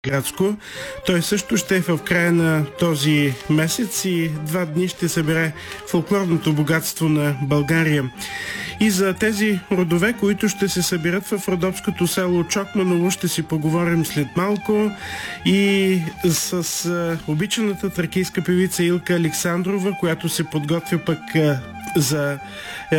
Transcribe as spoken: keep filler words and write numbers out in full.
градско. Той също ще е в края на този месец и два дни ще събере фолклорното богатство на България. И за тези родове, които ще се събират в родопското село Чокманово, ще си поговорим след малко и с обичаната тракийска певица Илка Александрова, която се подготвя пък за